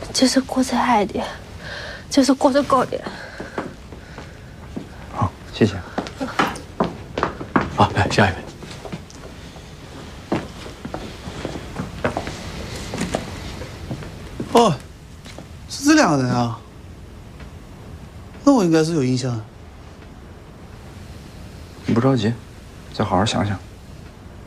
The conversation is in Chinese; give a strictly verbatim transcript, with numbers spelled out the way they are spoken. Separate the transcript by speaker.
Speaker 1: 就是锅子矮点，就是锅子高点。
Speaker 2: 好，谢谢。好，来下一位。
Speaker 3: 哦，是这两个人啊。那我应该是有印象的。
Speaker 2: 你不着急，再好好想想。